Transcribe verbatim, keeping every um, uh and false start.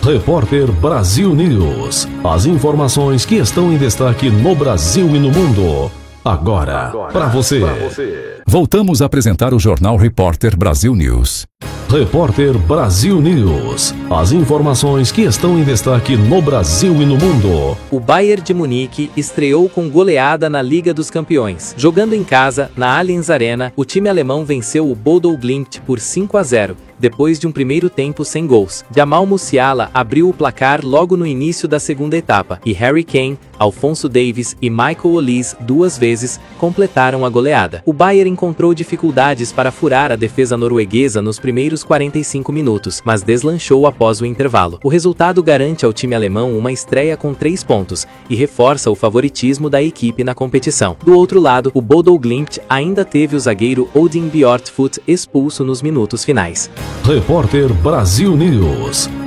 Repórter Brasil News. As informações que estão em destaque no Brasil e no mundo. Agora, Agora para você. você. Voltamos a apresentar o Jornal Repórter Brasil News. Repórter Brasil News. As informações que estão em destaque no Brasil e no mundo. O Bayern de Munique estreou com goleada na Liga dos Campeões. Jogando em casa, na Allianz Arena, o time alemão venceu o Bodo Glimt por cinco a zero. Depois de um primeiro tempo sem gols. Jamal Musiala abriu o placar logo no início da segunda etapa, e Harry Kane, Alphonso Davies e Michael Olise duas vezes completaram a goleada. O Bayern encontrou dificuldades para furar a defesa norueguesa nos primeiros quarenta e cinco minutos, mas deslanchou após o intervalo. O resultado garante ao time alemão uma estreia com três pontos e reforça o favoritismo da equipe na competição. Do outro lado, o Bodo Glimt ainda teve o zagueiro Odin Bjortfoot expulso nos minutos finais. Repórter Brasil News.